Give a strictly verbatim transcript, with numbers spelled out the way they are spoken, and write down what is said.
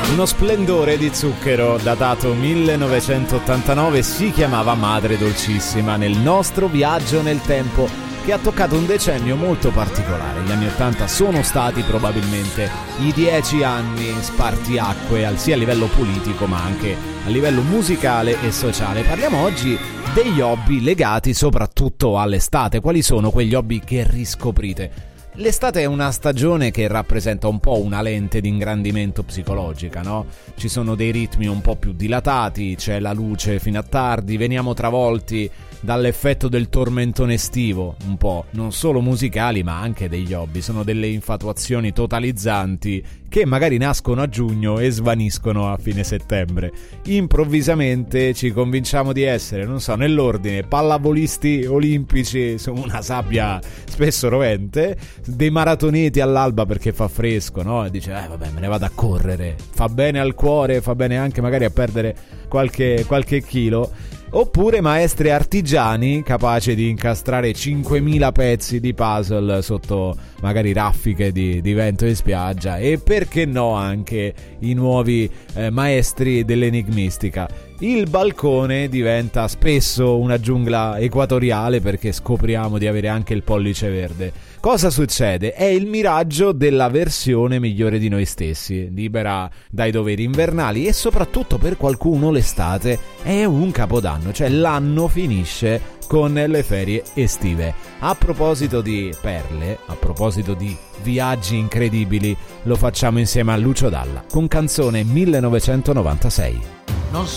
Uno splendore di zucchero datato millenovecentottantanove, si chiamava Madre Dolcissima, nel nostro viaggio nel tempo che ha toccato un decennio molto particolare. Gli anni ottanta sono stati probabilmente i dieci anni spartiacque sia a livello politico ma anche a livello musicale e sociale. Parliamo oggi degli hobby legati soprattutto all'estate. Quali sono quegli hobby che riscoprite? L'estate è una stagione che rappresenta un po' una lente di ingrandimento psicologica, no? Ci sono dei ritmi un po' più dilatati, c'è la luce fino a tardi, veniamo travolti dall'effetto del tormentone estivo, un po' non solo musicali ma anche degli hobby. Sono delle infatuazioni totalizzanti che magari nascono a giugno e svaniscono a fine settembre. Improvvisamente ci convinciamo di essere, non so, nell'ordine, pallavolisti olimpici su una sabbia spesso rovente, dei maratoneti all'alba perché fa fresco, no? E dice, eh vabbè, me ne vado a correre, fa bene al cuore, fa bene anche magari a perdere qualche, qualche chilo. Oppure maestri artigiani capaci di incastrare cinquemila pezzi di puzzle sotto magari raffiche di, di vento in spiaggia, e perché no anche i nuovi eh, maestri dell'enigmistica. Il balcone diventa spesso una giungla equatoriale perché scopriamo di avere anche il pollice verde. Cosa succede? È il miraggio della versione migliore di noi stessi, libera dai doveri invernali, e soprattutto per qualcuno l'estate è un capodanno, cioè l'anno finisce con le ferie estive. A proposito di perle, a proposito di viaggi incredibili, lo facciamo insieme a Lucio Dalla con canzone millenovecentonovantasei. Non